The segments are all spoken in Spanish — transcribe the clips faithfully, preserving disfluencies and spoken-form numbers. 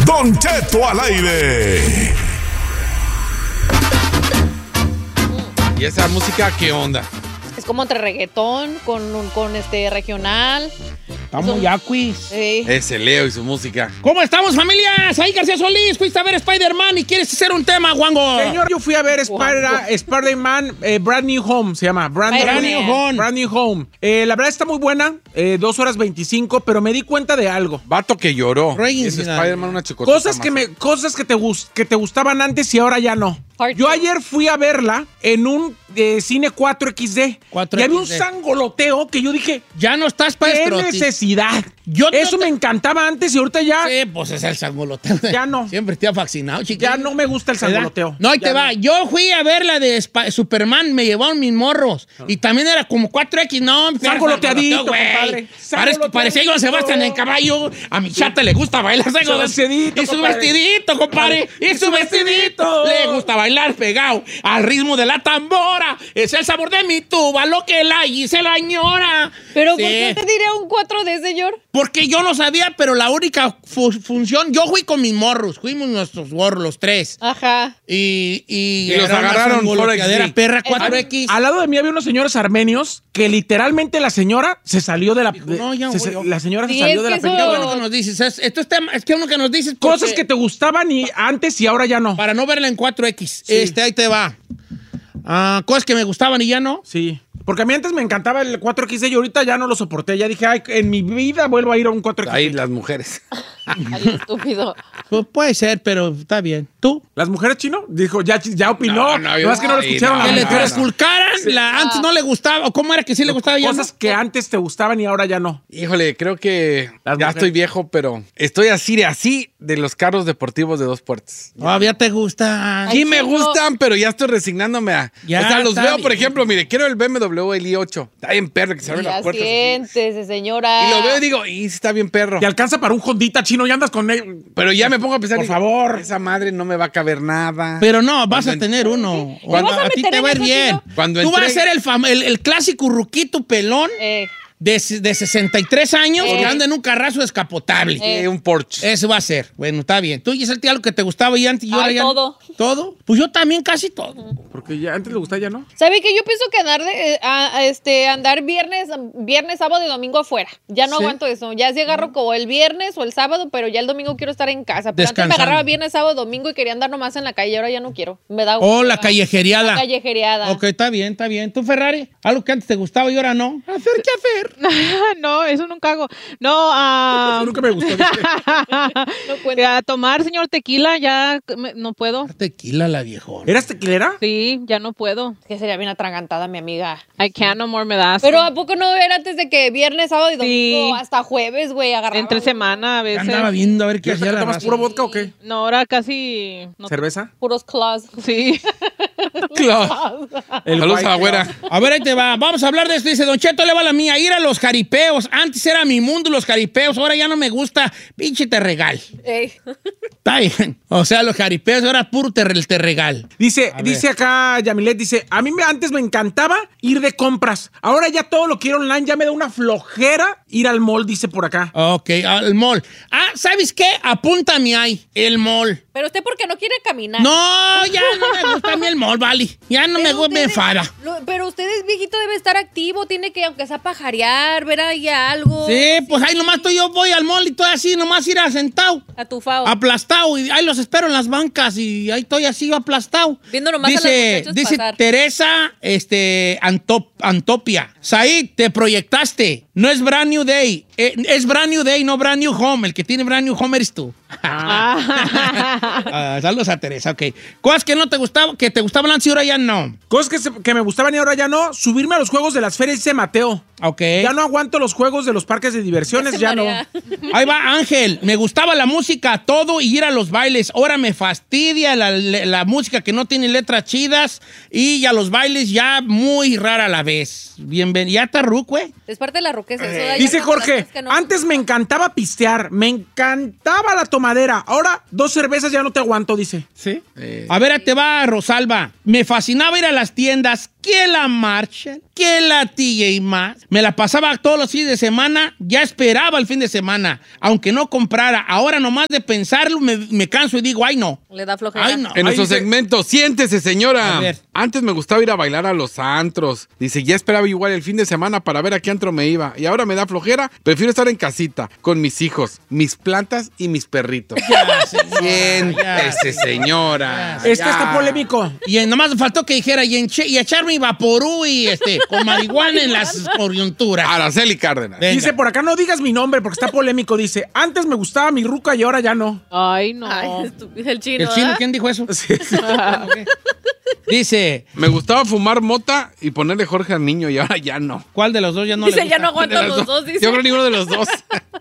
Don Cheto al aire. ¿Y esa música qué onda? Es como entre reggaetón con, con este regional. Estamos yaquis. Sí. Ese Leo y su música. ¿Cómo estamos, familia? Soy García Solís. Fuiste a ver Spider-Man y quieres hacer un tema, Wango. Señor, yo fui a ver Spider- Spider-Man eh, Brand New Home, se llama. Brand, Brand New, New Home. Brand New Home. Eh, la verdad está muy buena, eh, dos horas veinticinco, pero me di cuenta de algo. Vato que lloró. Rey Es Encina. Spider-Man una chicotota Cosas que, más. me, cosas que, te, gus- que te gustaban antes y ahora ya no. Part Yo two. ayer fui a verla en un eh, cine cuatro equis de. cuatro Y había un equis de. sangoloteo que yo dije, Ya no estás para ¿qué estrotis. necesidad? Yo Eso no te- me encantaba antes y ahorita ya, Sí, pues es el sangoloteo. Ya no. Siempre te ha fascinado, chiquillo. ya no me gusta el sangoloteo. No, ahí Ya te va. Yo fui a ver la de Sp- Superman, me llevaron mis morros. Y también era como cuatro equis, no. era Sangoloteadito, güey. compadre. Parece- Sangoloteadito. Parecía yo Sebastián en caballo. A mi chata le gusta bailar. Su vestidito, Y su compadre. vestidito, compadre. Y su vestidito. Le gusta bailar pegado al ritmo de la tambora. Es el sabor de mi tuba, lo que la hice la ñora. Pero Sí. ¿por qué te diré un cuatro D, señor? Porque yo no sabía, pero la única fu- función, yo fui con mis morros, fuimos nuestros morros, los tres. Ajá. Y, y, Y los era una agarraron sangoloteadera por X D. perra cuatro equis. Al lado de mí había unos señores armenios que literalmente la señora se salió de la... Dijo, de- no, ya se- voy yo. la señora Sí, se salió es de la que eso- Qué película. bueno que nos dices. Es, esto es, tema- es que uno que nos dices porque- Cosas que te gustaban y antes y ahora ya no. para no verla en cuatro equis. Sí. Este, ahí te va. Ah, cosas que me gustaban y ya no. Sí. Porque a mí antes me encantaba el cuatro equis de y ahorita ya no lo soporté. Ya dije, ay, en mi vida vuelvo a ir a un cuatro equis de. Ahí las mujeres. Ay, estúpido. Pues puede ser, pero está bien. ¿Tú? ¿Las mujeres chino? Dijo, ya, ya No, opinó. no, No, yo- es que no lo Ay, escucharon. no, la Que le no, mujer. no. transculcaran, la, antes no le gustaba. ¿O cómo era que sí le gustaba y ya no? Cosas que antes te gustaban y ahora ya no. Híjole, creo que Las ya mujeres. estoy viejo, pero estoy así de así de los carros deportivos de dos puertas. Todavía te gusta. Sí Ay, me chico. gustan, pero ya estoy resignándome a... Ya o sea, los está veo, bien. por ejemplo, mire, quiero el B M W, el i ocho. Está bien perro que se abre Ya las puertas. así. siéntese, señora. Y lo veo y digo, y sí está bien perro. Te alcanza para un Hondita chino y andas con él. Pero ya me pongo a pensar, Por digo, favor. esa madre no me va a caber nada. Pero no, vas a Cuando- tener uno. Cuando- a, ¿Te vas a ti meter te en va a ir eso, bien. tío? Cuando Tú vas a entré- ser el, fam- el, el clásico ruquito pelón Eh, de, de sesenta y tres años Eh. que anda en un carrazo descapotable. Eh. Eh, un Porsche. Eso va a ser. Bueno, está bien. Tú, Giselle, ¿te algo que te gustaba y antes y ahora Ay, ya no? todo. ¿Todo? Pues yo también casi todo. Porque ya antes le gustaba, ya no. ¿Sabe qué? Yo pienso que andar, de, eh, a- a este, andar viernes, viernes, sábado y domingo afuera. Ya no Sí. aguanto eso. Ya sí agarro como el viernes o el sábado, pero ya el domingo quiero estar en casa. Pero antes me Descansando. agarraba viernes, sábado, domingo y quería andar nomás en la calle. Ahora ya no quiero. Me da Oh, la hueva. callejereada. La callejereada. Ok, está bien, está bien. ¿Tú, Ferrari? ¿Algo que antes te gustaba y ahora no? ¿Hacer qué hacer? No, eso nunca hago. No, a Nunca me gustó. dice. No cuenta. a tomar, señor, tequila, ya me- no puedo. Tequila la viejona. ¿Eras tequilera? Sí, ya no puedo. Que sería bien atragantada, mi amiga. I can't no more, me das. Pero ¿a poco no era antes de que viernes, sábado y domingo Sí. hasta jueves, güey, agarraba? Entre semana a veces. Andaba viendo a ver qué ¿Ya hacía la tomas raza. puro vodka o qué? No, ahora casi. No, ¿Cerveza? Puros claws. sí. Claro. El Saludos White a la güera. Claw. A ver, ahí te va. Vamos a hablar de esto. Dice, Don Cheto, le va la mía. Ir a los jaripeos. Antes era mi mundo los jaripeos. Ahora ya no me gusta. Pinche te regal. Ey. Está bien. O sea, los jaripeos ahora puro te, te regal. Dice, A dice acá Yamilet, dice, a mí me, antes me encantaba ir de compras. Ahora ya todo lo quiero online, ya me da una flojera ir al mall, dice por acá. Ok, al mall. Ah, ¿sabes qué? Apúntame ahí. El mall. Pero usted porque no quiere caminar. No, ya no me gusta a mí el mall, vale. Ya no me Pero gusta, me usted- enfada. lo- Pero usted es viejito, debe estar activo, tiene que, aunque sea pajarear, ver ahí algo. Sí, pues ahí nomás estoy, yo voy al mall y estoy así, nomás ir a sentado, Atufado. aplastado, y ahí los espero en las bancas y ahí estoy así yo aplastado. Viendo nomás a los dice, muchachos dice pasar. Teresa este, Antop- Antopia. Said, te proyectaste. No es Brand New Day. Eh, es Brand New Day, no Brand New Home. El que tiene Brand New Home eres tú. Ah, saludos a Teresa, ok. Cosas que no te gustaban, que te gustaban antes y ahora ya no. Cosas que, se- que me gustaban y ahora ya no, subirme a los juegos de las ferias, dice Mateo. Ok. Ya no aguanto los juegos de los parques de diversiones, Se ya no. marea. Ahí va Ángel. Me gustaba la música, todo y ir a los bailes. Ahora me fastidia la, la música que no tiene letras chidas y ya los bailes ya muy rara a la vez. Bienvenido. Ya está ruc, güey. Es parte de la ruqueza. eso da ya Dice cuando las Jorge, cosas que no- antes me encantaba pistear, me encantaba la tomadera. Ahora dos cervezas ya no te aguanto, dice. Sí. A ver, ahí te va, Rosalba. Me fascinaba ir a las tiendas. ¿Quién la Marshall? que la T J Maxx. Me la pasaba todos los fines de semana, ya esperaba el fin de semana, aunque no comprara. Ahora nomás de pensarlo me, me canso y digo, ay no. Le da flojera. Ay no. En nuestro dice- segmento, siéntese, señora. A ver. Antes me gustaba ir a bailar a los antros. Dice, ya esperaba igual el fin de semana para ver a qué antro me iba. Y ahora me da flojera. Prefiero estar en casita, con mis hijos, mis plantas y mis perritos. Ya, señora, Siéntese, ya. señora. Este Ya. está polémico. Y en- nomás faltó que dijera y, enche- y echarme vaporú y este, con marihuana en las coyunturas. Araceli Cárdenas. Venga. Dice por acá, no digas mi nombre porque está polémico. Dice, antes me gustaba mi ruca y ahora ya no. Ay, no. Ay, estúpido, el chino. ¿El chino? ¿verdad? ¿Quién dijo eso? Sí, sí. Dice, Me gustaba fumar mota y ponerle Jorge al niño y ahora ya no. ¿cuál de los dos ya no Dice, le ya gusta? no aguanto De los dos, dice. Yo creo ninguno de los dos.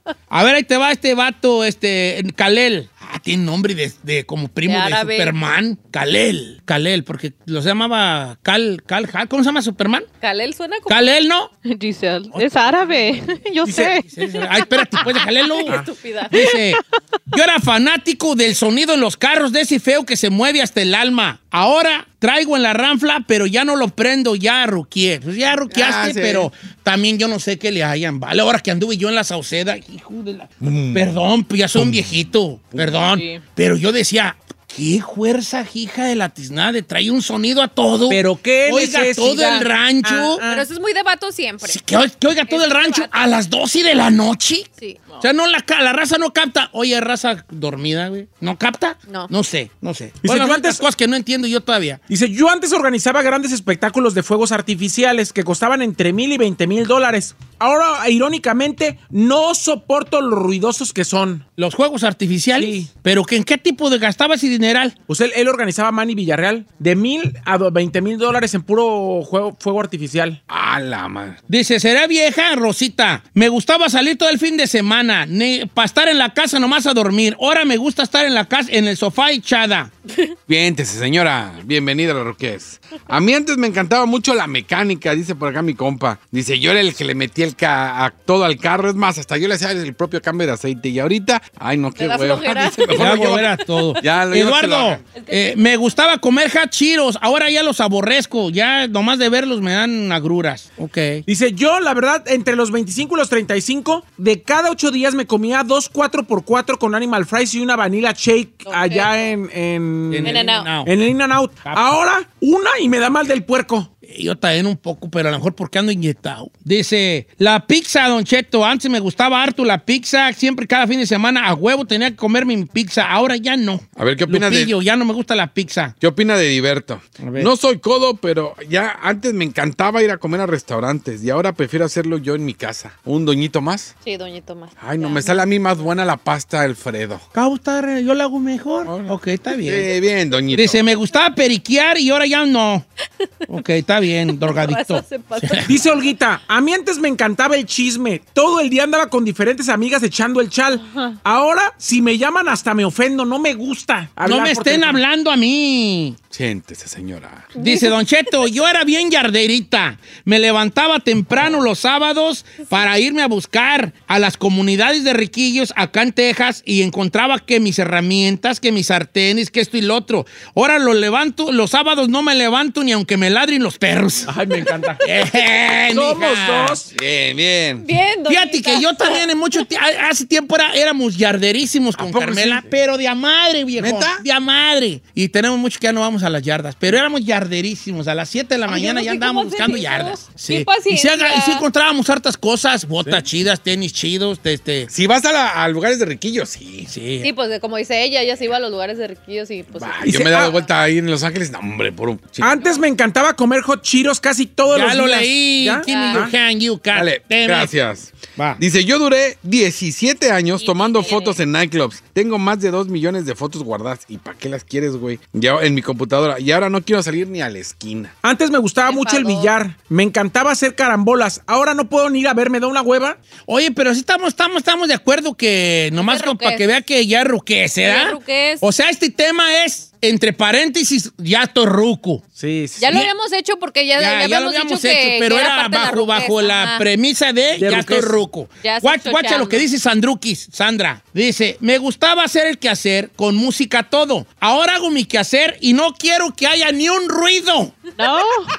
A ver, ahí te va este vato, este, Kalel. Ah, tiene nombre de, de como primo De de, árabe. Superman. Kalel, Kalel, porque los llamaba Kal, Kal, Kal- ¿cómo se llama Superman? Kalel suena como... Kalel, ¿no? Giselle, es árabe. Yo sé. Ay, espérate, pues de Kalel, no. Estúpida. Dice, yo era fanático del sonido en los carros de ese feo que se mueve hasta el alma. Ahora traigo en la ranfla, pero ya no lo prendo, ya ruqué. Pues ya ruqueaste, Ah, sí. pero también yo no sé qué le hayan. Vale, ahora que anduve yo en la Sauceda, hijo de la... Perdón, pues ya soy un viejito, perdón. Sí. Pero yo decía, qué fuerza, hija de la tiznada, trae un sonido a todo. Pero qué Oiga, necesidad. todo el rancho. Ah, ah. Pero eso es muy de vato siempre. Sí, que, oiga- que oiga todo Es el rancho debate. a las doce de la noche. Sí. O sea, no la, ca- la raza no capta. Oye, raza dormida, güey. ¿No capta? No. No sé, no sé. Dice, Bueno, yo son antes- las cosas que no entiendo yo todavía. Dice, yo antes organizaba grandes espectáculos de fuegos artificiales que costaban entre mil y veinte mil dólares. Ahora, irónicamente, no soporto los ruidosos que son. Los juegos artificiales. Sí. ¿Pero que en qué tipo de gastabas ese dineral? Pues él, él organizaba Manny Villarreal de mil a veinte mil dólares en puro juego, fuego artificial. A la madre. Dice, ¿será vieja, Rosita? Me gustaba salir todo el fin de semana, para estar en la casa nomás a dormir. Ahora me gusta estar en la casa, en el sofá echada. Siéntese, señora. Bienvenida a la Roques. A mí antes me encantaba mucho la mecánica, dice por acá mi compa. Dice, yo era el que le metía el ca- a todo al carro. Es más, hasta yo le hacía el propio cambio de aceite. Y ahorita, ay, no, qué da hueva. flojera. Dice, mejor Ya lo llevo- volver a todo. Ya, lo llevo a que lo Eduardo, haga. eh, me gustaba comer hot Cheetos. Ahora ya los aborrezco. Ya nomás de verlos me dan agruras. Ok. Dice, yo, la verdad, entre los veinticinco y los treinta y cinco, de cada ocho días me comía dos cuatro por cuatro con Animal Fries y una vanilla shake Ok. allá en, en, En el el In-N-Out. en el In-N-Out. Ahora, una y me da mal del puerco. Yo también un poco, pero a lo mejor porque ando inyectado. Dice, la pizza, Don Cheto. Antes me gustaba harto la pizza. Siempre, cada fin de semana, a huevo tenía que comer mi pizza. Ahora ya no. A ver, ¿qué opinas de- Lupillo, ya no me gusta la pizza. ¿Qué opina de Diverto? A ver. No soy codo, pero ya antes me encantaba ir a comer a restaurantes y ahora prefiero hacerlo yo en mi casa. ¿Un doñito más? Sí, doñito más. Ay, no, me sale a mí más buena la pasta Alfredo. Cautar, yo la hago mejor. Ok, está bien. Sí, bien, doñito. Dice, me gustaba periquear y ahora ya no. Ok, está bien, drogadicto. Eso se pasa. Dice Olguita, a mí antes me encantaba el chisme. Todo el día andaba con diferentes amigas echando el chal. Ahora, si me llaman hasta me ofendo, no me gusta. No hablar me por estén teléfono. hablando a mí. Siéntese, señora. Dice Don Cheto, yo era bien yarderita. Me levantaba temprano los sábados para irme a buscar a las comunidades de riquillos acá en Texas y encontraba que mis herramientas, que mis sartenes, que esto y lo otro. Ahora los levanto, los sábados no me levanto ni aunque me ladren los perros. Ay, me encanta. Bien, Somos mija. dos. Bien, bien. Bien, doñita. Fíjate que yo también en mucho ti- hace tiempo era- éramos yarderísimos con poco Carmela, sí? pero de a madre, viejo. ¿Neta? De a madre. Y tenemos mucho que ya no vamos a las yardas, pero éramos yarderísimos. A las siete de la Ay, mañana yo no ya sé andábamos cómo buscando hacen yardas. eso. Sí. Qué Y sí, paciencia. haga- y sí encontrábamos hartas cosas, botas chidas, tenis chidos, este. Si vas a, la- a lugares de riquillos, sí. Sí. Sí, pues de- como dice ella, ella se iba a los lugares de riquillos y pues... Bah, Dice, yo me he dado ah, vuelta ahí en Los Ángeles. No, hombre, por un... sí. Antes me encantaba comer hot Cheetos casi todos Ya los lo días. leí. ¿Ya? Give me Ah. your hand, you cat. Dale, Damn it. gracias. Va. Dice, yo duré diecisiete años tomando fotos en nightclubs. Tengo más de dos millones de fotos guardadas. ¿Y para qué las quieres, güey? Ya en mi computadora. Y ahora no quiero salir ni a la esquina. Antes me gustaba Me mucho el pagó. billar. Me encantaba hacer carambolas. Ahora no puedo ni ir a ver, me da una hueva. Oye, pero sí estamos, estamos, estamos de acuerdo que nomás Es como para ruquez. que vea que ya ruquez, ¿verdad? Ya ruquez. O sea, este tema es, entre paréntesis, ya estoy ruco. Sí, sí. Ya lo Ya- habíamos hecho porque ya, Ya, ya ya lo habíamos habíamos dicho hecho, que, pero que era parte de bajo, ruquez, bajo la ajá. premisa de, De ya ruquez. estoy ruco. Ya estoy Guacha, guacha lo que chocheando. dice Sandrukis, Sandra. Dice, me gustaba hacer el quehacer con música todo. Ahora hago mi quehacer y no quiero que haya ni un ruido. No.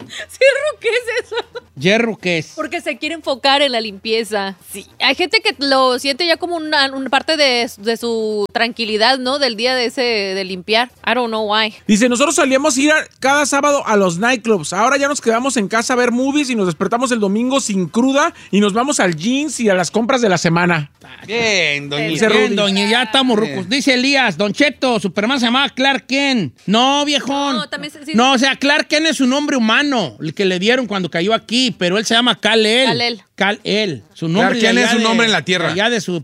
Sí, ¿qué es eso? Yerro, ¿qué es? Porque se quiere enfocar en la limpieza. Sí. Hay gente que lo siente ya como una, una parte de, de su tranquilidad, ¿no? Del día de ese de limpiar. I don't know why. Dice, nosotros salíamos a ir a- cada sábado a los nightclubs. Ahora ya nos quedamos en casa a ver movies y nos despertamos el domingo sin cruda y nos vamos al jeans y a las compras de la semana. Bien, doña. Dice Bien, Rudy. doña, ya estamos rucos. Dice Elías, Don Cheto, Superman se llamaba Clark Kent. No, viejón. No, también se- sí. No, o sea, Clark Kent es un nombre humano, el que le dieron cuando cayó aquí, pero él se llama Kal-El. Kal-El. Kal-El. Su nombre Clark Kent de es allá un de- nombre en la Tierra. de allá de su